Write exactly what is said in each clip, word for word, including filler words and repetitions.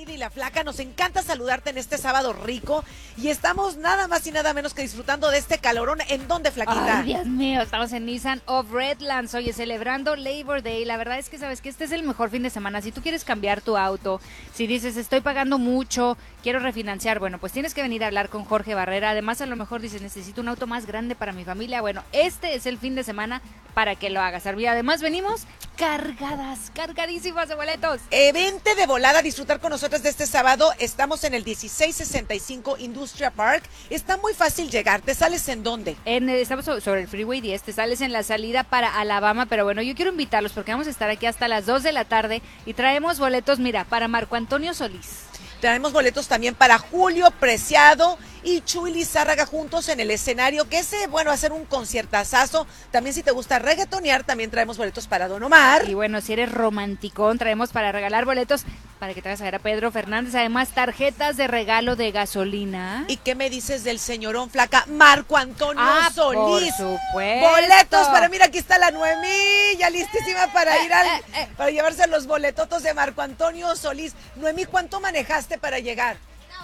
Y la Flaca, nos encanta saludarte en este sábado rico y estamos nada más y nada menos que disfrutando de este calorón. ¿En dónde, Flaquita? Ay, Dios mío, estamos en Nissan of Redlands, oye, celebrando Labor Day. La verdad es que sabes que este es el mejor fin de semana. Si tú quieres cambiar tu auto, si dices estoy pagando mucho, quiero refinanciar, bueno, pues tienes que venir a hablar con Jorge Barrera. Además, a lo mejor dices, necesito un auto más grande para mi familia. Bueno, este es el fin de semana para que lo hagas. Y además venimos cargadas, cargadísimas de boletos. Eh, vente de volada a disfrutar con nosotros de este sábado. Estamos en el dieciséis sesenta y cinco Industria Park. Está muy fácil llegar. ¿Te sales en dónde? En, estamos sobre el Freeway diez, te sales en la salida para Alabama, pero bueno, yo quiero invitarlos porque vamos a estar aquí hasta las dos de la tarde y traemos boletos, mira, para Marco Antonio Solís. Traemos boletos también para Julio Preciado y Chuy Lizárraga juntos en el escenario, que ese, bueno, va a ser un conciertazazo. También si te gusta reggaetonear, también traemos boletos para Don Omar. Y bueno, si eres romanticón, traemos para regalar boletos para que te vayas a ver a Pedro Fernández. Además, tarjetas de regalo de gasolina. ¿Y qué me dices del señorón Flaca? Marco Antonio ah, Solís. Por supuesto. Boletos para, mira, aquí está la Noemí, ya listísima para eh, ir al, eh, eh. para llevarse los boletotos de Marco Antonio Solís. Noemí, ¿cuánto manejaste para llegar?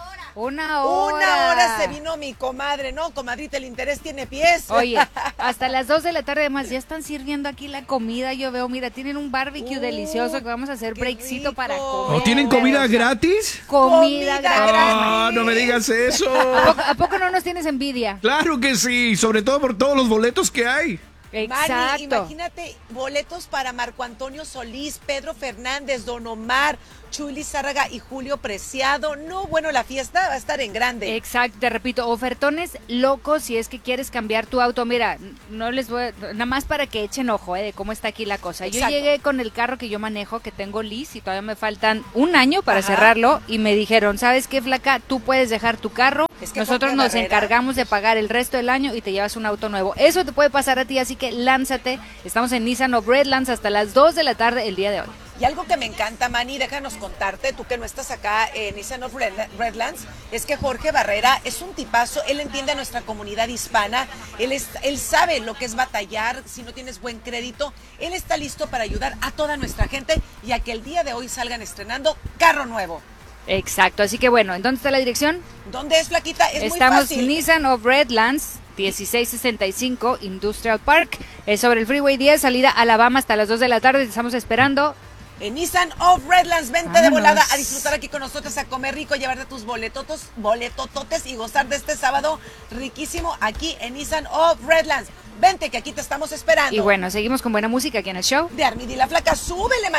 Una hora. Una hora se vino mi comadre, ¿no? Comadrita, el interés tiene pies. Oye, hasta las dos de la tarde además ya están sirviendo aquí la comida, yo veo, mira, tienen un barbecue uh, delicioso que vamos a hacer breakcito para comer. ¿O tienen comida gratis? Comida, comida gratis. Ah, no me digas eso. ¿A poco, ¿A poco no nos tienes envidia? Claro que sí, sobre todo por todos los boletos que hay. Exacto. Mani, imagínate, boletos para Marco Antonio Solís, Pedro Fernández, Don Omar, Chuy Lizárraga y Julio Preciado. No, bueno, la fiesta va a estar en grande. Exacto, te repito, ofertones locos si es que quieres cambiar tu auto. Mira, no les voy a, nada más para que echen ojo eh, de cómo está aquí la cosa. Exacto. Yo llegué con el carro que yo manejo, que tengo lease y todavía me faltan un año para Ajá. cerrarlo y me dijeron, ¿sabes qué, Flaca? Tú puedes dejar tu carro, es que nosotros nos Barrera, encargamos de pagar el resto del año y te llevas un auto nuevo. Eso te puede pasar a ti, así que lánzate. Estamos en Nissan of Redlands hasta las dos de la tarde el día de hoy. Y algo que me encanta, Manny, déjanos contarte, tú que no estás acá en Nissan of Redlands, es que Jorge Barrera es un tipazo, él entiende a nuestra comunidad hispana, él, es, él sabe lo que es batallar si no tienes buen crédito, él está listo para ayudar a toda nuestra gente y a que el día de hoy salgan estrenando carro nuevo. Exacto, así que bueno, ¿en dónde está la dirección? ¿Dónde es, Flaquita? Es Estamos muy fácil. Nissan of Redlands, dieciséis sesenta y cinco Industrial Park, es sobre el Freeway diez, salida a Alabama hasta las dos de la tarde, te estamos esperando. En Nissan of Redlands, vente Vámonos. de volada a disfrutar aquí con nosotros, a comer rico, llevarte tus boletotos, boletototes y gozar de este sábado riquísimo aquí en Nissan of Redlands. Vente que aquí te estamos esperando. Y bueno, seguimos con buena música aquí en el show De Armida y la Flaca, súbele, man.